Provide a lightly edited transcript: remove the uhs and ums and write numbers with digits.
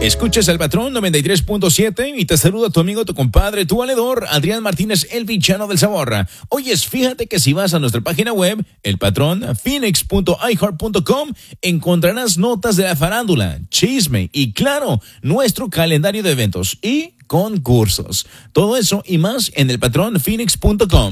Escuchas al Patrón 93.7 y te saluda tu amigo, tu compadre, tu valedor, Adrián Martínez, el Bichano del Sabor. Oyes, fíjate que si vas a nuestra página web, elpatronphoenix.iheart.com, encontrarás notas de la farándula, chisme y, claro, nuestro calendario de eventos y concursos. Todo eso y más en elpatronphoenix.com.